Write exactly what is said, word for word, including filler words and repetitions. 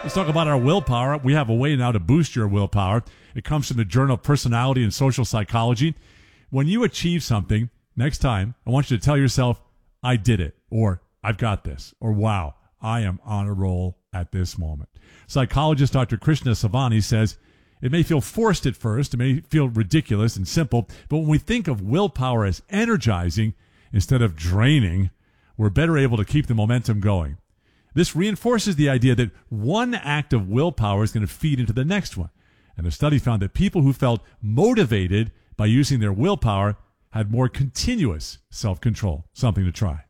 Let's talk about our willpower. We have a way now to boost your willpower. It comes from the Journal of Personality and Social Psychology. When you achieve something, next time, I want you to tell yourself, I did it, or I've got this, or wow, I am on a roll at this moment. Psychologist Doctor Krishna Savani says, it may feel forced at first, it may feel ridiculous and simple, but when we think of willpower as energizing instead of draining, we're better able to keep the momentum going. This reinforces the idea that one act of willpower is going to feed into the next one. And a study found that people who felt motivated by using their willpower had more continuous self-control. Something to try.